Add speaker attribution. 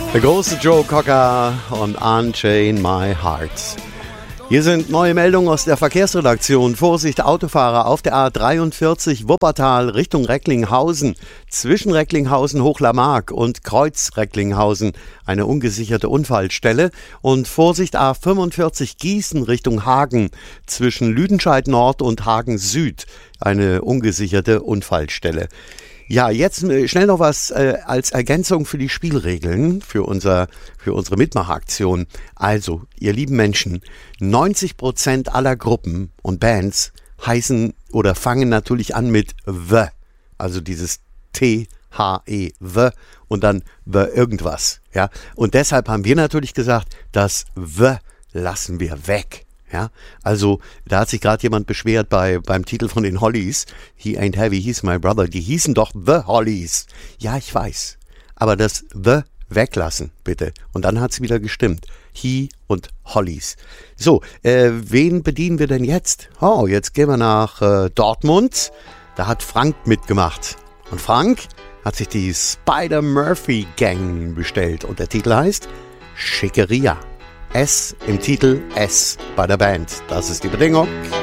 Speaker 1: Der große Joe Cocker und Unchain My Heart. Hier sind neue Meldungen aus der Verkehrsredaktion. Vorsicht, Autofahrer auf der A43 Wuppertal Richtung Recklinghausen. Zwischen Recklinghausen, Hochlarmark und Kreuz Recklinghausen eine ungesicherte Unfallstelle. Und Vorsicht, A45 Gießen Richtung Hagen. Zwischen Lüdenscheid Nord und Hagen Süd eine ungesicherte Unfallstelle. Ja, jetzt schnell noch was als Ergänzung für die Spielregeln, für unsere Mitmachaktion. Also, ihr lieben Menschen, 90% aller Gruppen und Bands heißen oder fangen natürlich an mit The, also dieses T-H-E, The und dann The irgendwas. Ja? Und deshalb haben wir natürlich gesagt, das The lassen wir weg. Ja, also da hat sich gerade jemand beschwert beim Titel von den Hollies, He Ain't Heavy, He's My Brother, die hießen doch The Hollies. Ja, ich weiß, aber das The weglassen, bitte. Und dann hat's wieder gestimmt. He und Hollies. So, wen bedienen wir denn jetzt? Oh, jetzt gehen wir nach Dortmund. Da hat Frank mitgemacht. Und Frank hat sich die Spider-Murphy-Gang bestellt. Und der Titel heißt Schickeria. S im Titel, S bei der Band. Das ist die Bedingung.